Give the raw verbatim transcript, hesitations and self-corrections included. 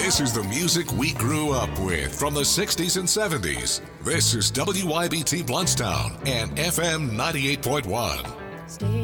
This is the music we grew up with from the sixties and seventies. This is W Y B T Bluntstown and F M ninety-eight point one. Stay